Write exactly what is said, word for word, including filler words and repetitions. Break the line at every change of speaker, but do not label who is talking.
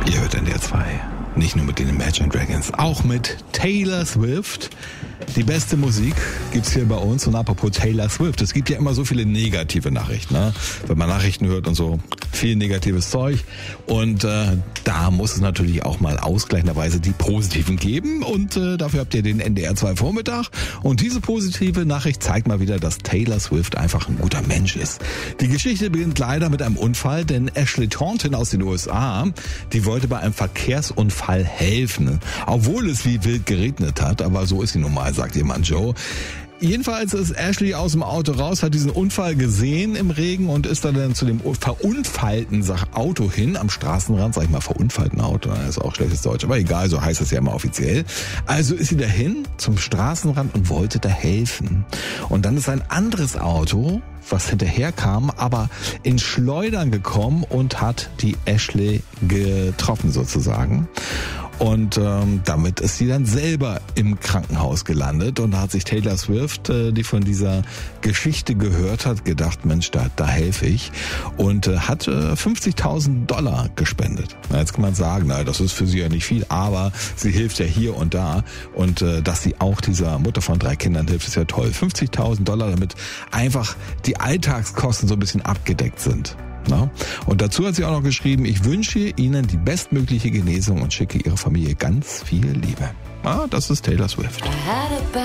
Ihr hört N D R zwei. Nicht nur mit den Imagine Dragons, auch mit Taylor Swift. Die beste Musik gibt's hier bei uns. Und apropos Taylor Swift, es gibt ja immer so viele negative Nachrichten, ne? Wenn man Nachrichten hört und so, viel negatives Zeug. Und äh, da muss es natürlich auch mal ausgleichenderweise die positiven geben. Und äh, dafür habt ihr den N D R zwei Vormittag. Und diese positive Nachricht zeigt mal wieder, dass Taylor Swift einfach ein guter Mensch ist. Die Geschichte beginnt leider mit einem Unfall, denn Ashley Taunton aus den U S A, die wollte bei einem Verkehrsunfall helfen. Obwohl es wie wild geregnet hat, aber so ist sie nun mal, sagt ihr Mann Joe. Jedenfalls ist Ashley aus dem Auto raus, hat diesen Unfall gesehen im Regen und ist dann zu dem verunfallten Auto hin, am Straßenrand, sag ich mal, verunfallten Auto, das ist auch schlechtes Deutsch, aber egal, so heißt es ja immer offiziell. Also ist sie dahin zum Straßenrand und wollte da helfen. Und dann ist ein anderes Auto, was hinterher kam, aber in Schleudern gekommen und hat die Ashley getroffen sozusagen. Und ähm, damit ist sie dann selber im Krankenhaus gelandet und da hat sich Taylor Swift, äh, die von dieser Geschichte gehört hat, gedacht, Mensch, da, da helfe ich und äh, hat äh, fünfzigtausend Dollar gespendet. Na, jetzt kann man sagen, na, das ist für sie ja nicht viel, aber sie hilft ja hier und da und äh, dass sie auch dieser Mutter von drei Kindern hilft, ist ja toll. fünfzigtausend Dollar, damit einfach die Alltagskosten so ein bisschen abgedeckt sind. Na? Und dazu hat sie auch noch geschrieben, ich wünsche Ihnen die bestmögliche Genesung und schicke Ihrer Familie ganz viel Liebe. Ah, das ist Taylor Swift.